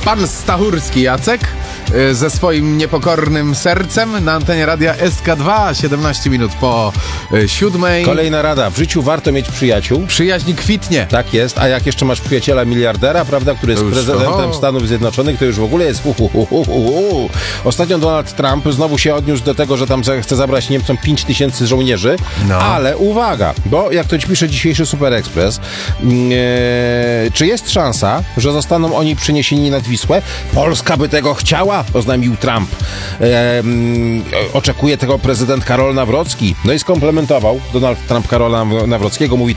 pan Stachurski Jacek ze swoim niepokornym sercem na antenie radia SK2, 17 minut po 7. Kolejna rada. W życiu warto mieć przyjaciół. Przyjaźń kwitnie. Tak jest, a jak jeszcze masz przyjaciela miliardera, prawda, który jest prezydentem Stanów Zjednoczonych, to już w ogóle jest Ostatnio Donald Trump znowu się odniósł do tego, że tam chce zabrać Niemcom 5000 żołnierzy, ale uwaga, bo jak to pisze dzisiejszy Super Express, czy jest szansa, że zostaną oni przeniesieni nad Wisłę? Polska by tego chciała, oznajmił Trump. Oczekuje tego prezydent Karol Nawrocki. No i skomplementował Donald Trump Karola Nawrockiego, mówi